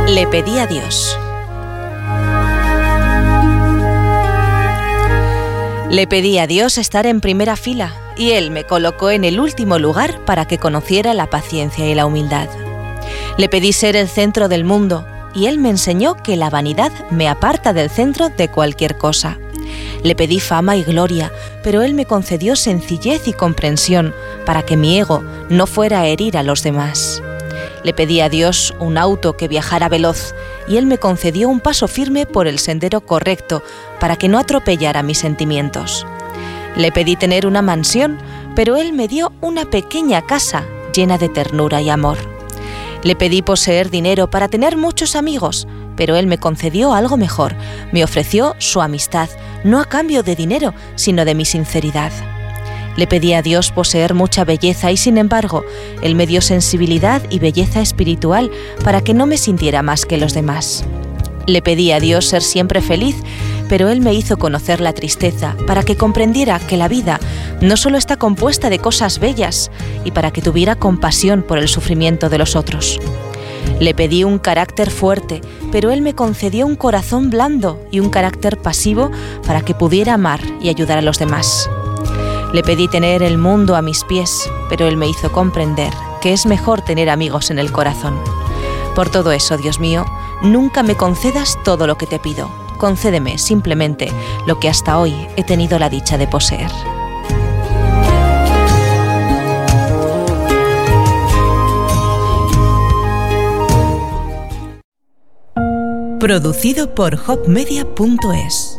Le pedí a Dios. Le pedí a Dios estar en primera fila y Él me colocó en el último lugar para que conociera la paciencia y la humildad. Le pedí ser el centro del mundo y Él me enseñó que la vanidad me aparta del centro de cualquier cosa. Le pedí fama y gloria, pero Él me concedió sencillez y comprensión para que mi ego no fuera a herir a los demás. Le pedí a Dios un auto que viajara veloz y Él me concedió un paso firme por el sendero correcto para que no atropellara mis sentimientos. Le pedí tener una mansión, pero Él me dio una pequeña casa llena de ternura y amor. Le pedí poseer dinero para tener muchos amigos, pero Él me concedió algo mejor. Me ofreció su amistad, no a cambio de dinero, sino de mi sinceridad. Le pedí a Dios poseer mucha belleza y, sin embargo, Él me dio sensibilidad y belleza espiritual para que no me sintiera más que los demás. Le pedí a Dios ser siempre feliz, pero Él me hizo conocer la tristeza para que comprendiera que la vida no solo está compuesta de cosas bellas y para que tuviera compasión por el sufrimiento de los otros. Le pedí un carácter fuerte, pero Él me concedió un corazón blando y un carácter pasivo para que pudiera amar y ayudar a los demás. Le pedí tener el mundo a mis pies, pero Él me hizo comprender que es mejor tener amigos en el corazón. Por todo eso, Dios mío, nunca me concedas todo lo que te pido. Concédeme simplemente lo que hasta hoy he tenido la dicha de poseer. Producido por hopmedia.es